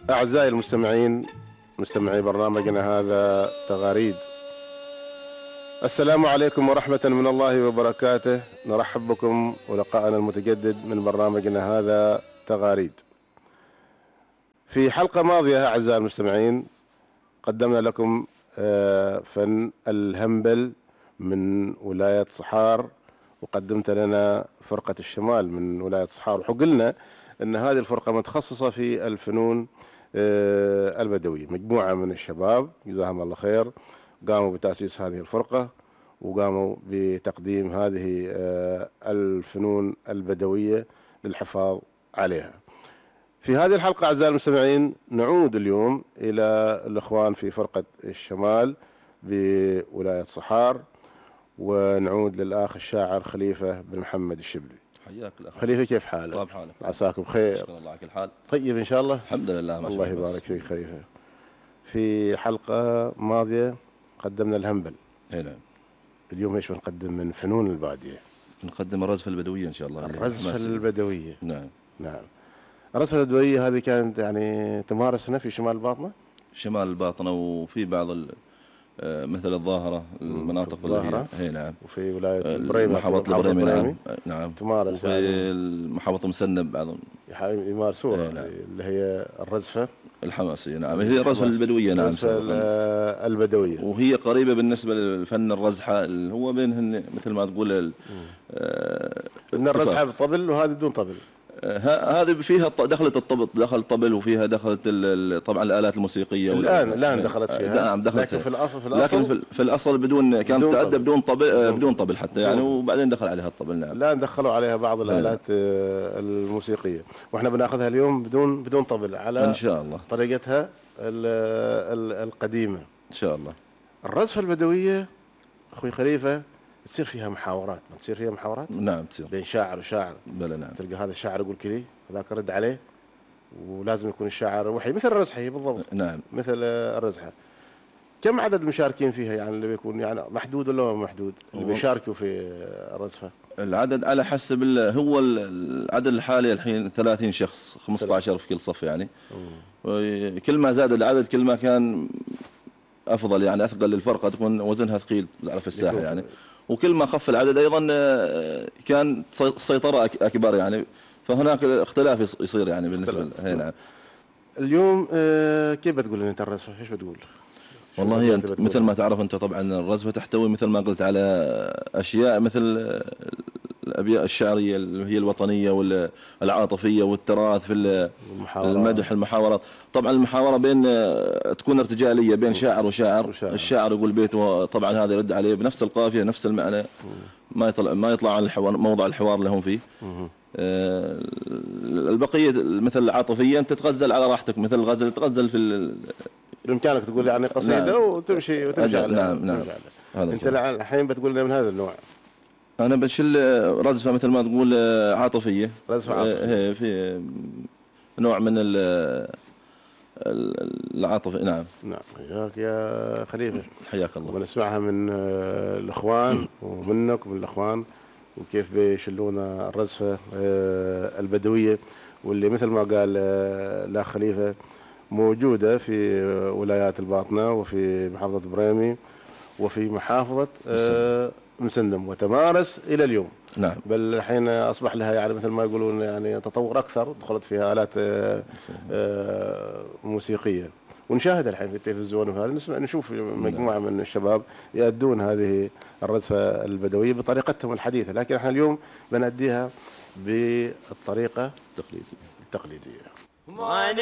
أعزائي المستمعين، مستمعي برنامجنا هذا تغاريد، السلام عليكم ورحمة من الله وبركاته. نرحب بكم ولقاءنا المتجدد من برنامجنا هذا تغاريد. في حلقة ماضية أعزائي المستمعين قدمنا لكم فن الهمبل من ولاية صحار، وقدمت لنا فرقة الشمال من ولاية صحار، وقلنا أن هذه الفرقة متخصصة في الفنون البدوية. مجموعة من الشباب جزاهم الله خير قاموا بتأسيس هذه الفرقة وقاموا بتقديم هذه الفنون البدوية للحفاظ عليها. في هذه الحلقة أعزائي المستمعين نعود اليوم إلى الإخوان في فرقة الشمال بولاية صحار، ونعود للأخ الشاعر خليفة بن محمد الشبلي. حياك الأخ خليفة، كيف حالك؟ طيب حالك؟ عساكم بخير؟ شكرا الله على كل حال. طيب إن شاء الله؟ الحمد لله ما شاء الله يبارك فيك خليفة. في حلقة ماضية قدمنا الهمبل. نعم. اليوم ايش بنقدم من فنون البادية؟ نقدم الرزفة البدوية إن شاء الله. الرزفة البدوية. نعم. نعم. الرزفة البدوية هذه كانت يعني تمارس هنا في شمال الباطنة؟ شمال الباطنة، وفي بعض مثل الظاهرة، المناطق الظاهرة. هي نعم. وفي ولاية البريمة، محافظة البريمة. نعم. نعم. تمارس وفي يعني محافظة مسنب بعضهم يمارسوها. نعم. اللي هي الرزفة الحماسية. نعم. هي الرزفة البدوية. نعم. الرزفة البدوية، وهي قريبة بالنسبة للفن الرزحة اللي هو بينهن مثل ما تقول ان الرزحة بالطبل وهذه بدون طبل. هذه فيها دخلت الطبل، دخل الطبل، وفيها دخلت طبعا الآلات الموسيقية. الآن دخلت فيها. نعم دخلت. لكن في الأصل لكن في الأصل كانت تؤدى بدون طبل، بدون طبل حتى يعني، وبعدين دخل عليها الطبل. نعم. الآن دخلوا عليها بعض الآلات الموسيقية، واحنا بناخذها اليوم بدون طبل على إن شاء الله طريقتها القديمة إن شاء الله. الرزفة البدوية أخوي خليفة تصير فيها محاورات، ما تصير فيها محاورات؟ نعم تصير بين شاعر وشاعر. بلى. نعم. تلقى هذا الشاعر يقول كذي هذاك يرد عليه، ولازم يكون الشاعر وحي مثل الرزحة. هي بالضبط نعم مثل الرزحة. كم عدد المشاركين فيها يعني؟ اللي بيكون يعني محدود ولا ما محدود اللي بيشاركوا في الرزفة؟ العدد على حسب هو العدد الحالي الحين 30 شخص، 15 في كل صف يعني. كل ما زاد العدد كل ما كان أفضل يعني، أثقل للفرقة، تكون وزنها ثقيل في الساحة يعني. وكل ما خف العدد أيضا كان السيطرة أكبر يعني، فهناك اختلاف يصير يعني بالنسبة هنا. اليوم كيف بتقول أنت الرزفة؟ إيش بتقول؟ والله هي مثل ما تعرف أنت طبعا الرزفة تحتوي مثل ما قلت على أشياء مثل الأبيات الشعرية اللي هي الوطنية والعاطفية والتراث في المدح، المحاورات. طبعا المحاورة بين تكون ارتجالية بين شاعر وشاعر. الشاعر يقول بيت وطبعا هذا يرد عليه بنفس القافية نفس المعنى، ما يطلع عن الحوار، موضع الحوار لهم فيه. البقية مثل العاطفية أنت تغزل على راحتك، مثل الغزل تغزل بإمكانك تقول يعني قصيدة. نعم. وتمشي عليها. نعم. نعم. أنت الحين بتقول لنا من هذا النوع. أنا بشيل رزفة مثل ما تقول عاطفية. رزفة عاطفية. في نوع من العاطفة. نعم. نعم. حياك يا خليفة. حياك الله. ونسمعها من الإخوان ومنك ومن الإخوان، وكيف بيشلون الرزفة البدوية، واللي مثل ما قال الأخ خليفة موجودة في ولايات الباطنة وفي محافظة بريمي وفي محافظة مسندم، وتمارس إلى اليوم. نعم. بل الحين أصبح لها يعني مثل ما يقولون يعني تطور أكثر، دخلت فيها آلات موسيقية، ونشاهد الحين في التلفزيون وهذا نشوف مجموعة من الشباب يؤدون هذه الرزفة البدوية بطريقتهم الحديثة، لكن احنا اليوم بنأديها بالطريقة التقليدية.